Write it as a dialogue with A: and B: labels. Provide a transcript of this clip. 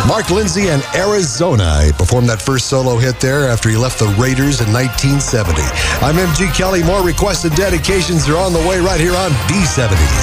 A: Mark Lindsay and Arizona. He performed that first solo hit there after he left the Raiders in 1970. I'm MG Kelly. More requested dedications are on the way right here on B70s.